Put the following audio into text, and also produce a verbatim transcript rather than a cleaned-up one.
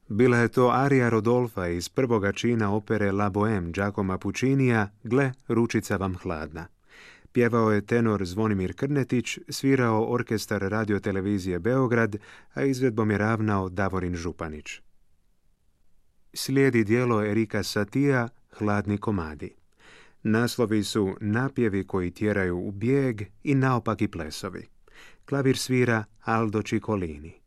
Bila je to arija Rodolfa iz prvoga čina opere La Bohème Giacomo Puccinija, Gle, ručica vam hladna. Pjevao je tenor Zvonimir Krnetić, svirao orkestar radiotelevizije Beograd, a izvedbom je ravnao Davorin Županić. Slijedi djelo Erika Satija, Hladni komadi. Naslovi su Napjevi koji tjeraju u bijeg i Naopaki plesovi. Klavir svira Aldo Ciccolini.